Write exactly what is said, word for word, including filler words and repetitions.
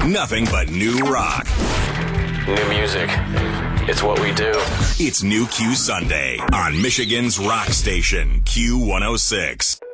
Nothing but new rock. New music. It's what we do. It's New Q Sunday on Michigan's rock station, Q one oh six.